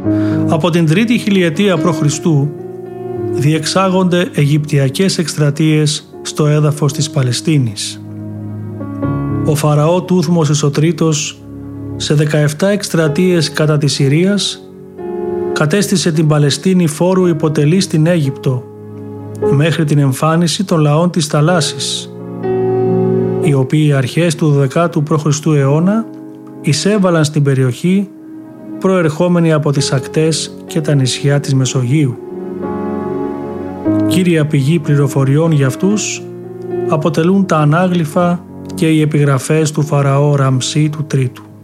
Από την 3η χιλιετία π.Χ. διεξάγονται Αιγυπτιακές εκστρατείες στο έδαφος της Παλαιστίνης. Ο Φαραώ Τούθμος ο Τρίτος σε 17 εκστρατείες κατά της Συρίας κατέστησε την Παλαιστίνη φόρου υποτελή στην Αίγυπτο μέχρι την εμφάνιση των λαών της θαλάσσης, οι οποίοι αρχές του 12ου π.Χ. αιώνα εισέβαλαν στην περιοχή προερχόμενοι από τις ακτές και τα νησιά της Μεσογείου. Κύρια πηγή πληροφοριών για αυτούς αποτελούν τα ανάγλυφα και οι επιγραφές του Φαραώ Ραμσή του Τρίτου.